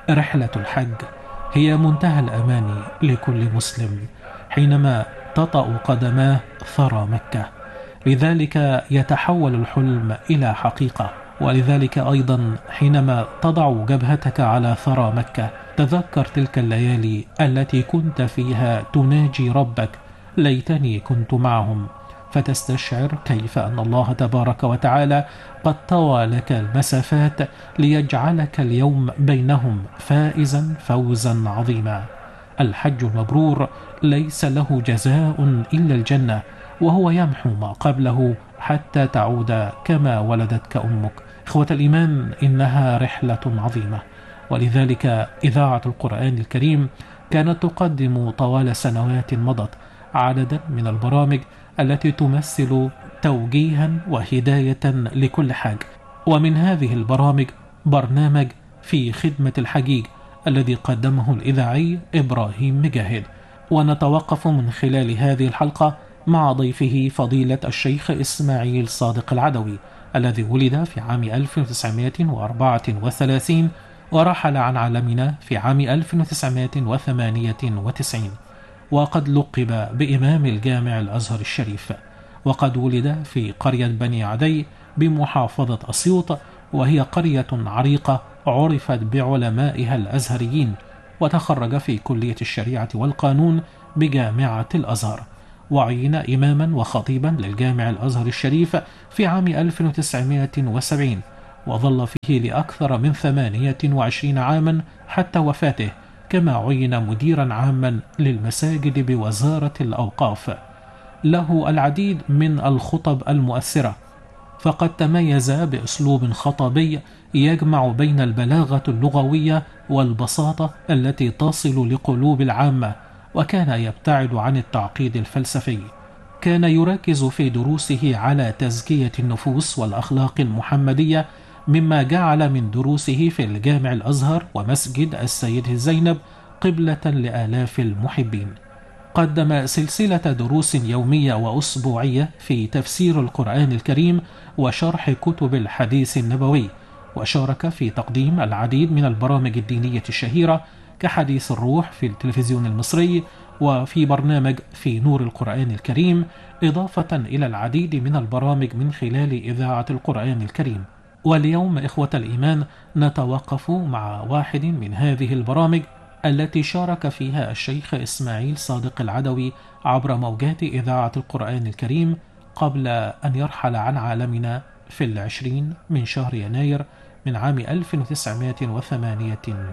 رحلة الحج هي منتهى الأمان لكل مسلم حينما تطأ قدماه ثرى مكة، لذلك يتحول الحلم إلى حقيقة. ولذلك أيضا حينما تضع جبهتك على ثرى مكة تذكر تلك الليالي التي كنت فيها تناجي ربك: ليتني كنت معهم، فتستشعر كيف أن الله تبارك وتعالى قد طوى لك المسافات ليجعلك اليوم بينهم فائزا فوزا عظيما. الحج المبرور ليس له جزاء إلا الجنة، وهو يمحو ما قبله حتى تعود كما ولدتك أمك. إخوة الإيمان، إنها رحلة عظيمة، ولذلك إذاعة القرآن الكريم كانت تقدم طوال سنوات مضت عددا من البرامج التي تمثل توجيها وهداية لكل حاج. ومن هذه البرامج برنامج في خدمة الحجيج الذي قدمه الإذاعي إبراهيم مجاهد، ونتوقف من خلال هذه الحلقة مع ضيفه فضيلة الشيخ إسماعيل صادق العدوي، الذي ولد في عام 1934 ورحل عن عالمنا في عام 1998، وقد لقب بإمام الجامع الأزهر الشريف. وقد ولد في قرية بني عدي بمحافظة أسيوط، وهي قرية عريقة عرفت بعلمائها الأزهريين، وتخرج في كلية الشريعة والقانون بجامعة الأزهر، وعين إماما وخطيبا للجامع الأزهر الشريف في عام 1970، وظل فيه لأكثر من 28 عاما حتى وفاته، كما عين مديرا عاما للمساجد بوزارة الأوقاف. له العديد من الخطب المؤثرة، فقد تميز بأسلوب خطبي يجمع بين البلاغة اللغوية والبساطة التي تصل لقلوب العامة، وكان يبتعد عن التعقيد الفلسفي. كان يركز في دروسه على تزكية النفوس والأخلاق المحمدية، مما جعل من دروسه في الجامع الأزهر ومسجد السيدة زينب قبلة لآلاف المحبين. قدم سلسلة دروس يومية وأسبوعية في تفسير القرآن الكريم وشرح كتب الحديث النبوي، وشارك في تقديم العديد من البرامج الدينية الشهيرة كحديث الروح في التلفزيون المصري، وفي برنامج في نور القرآن الكريم، إضافة إلى العديد من البرامج من خلال إذاعة القرآن الكريم. واليوم إخوة الإيمان نتوقف مع واحد من هذه البرامج التي شارك فيها الشيخ إسماعيل صادق العدوي عبر موجات إذاعة القرآن الكريم قبل أن يرحل عن عالمنا في 20 من شهر يناير من عام 1998.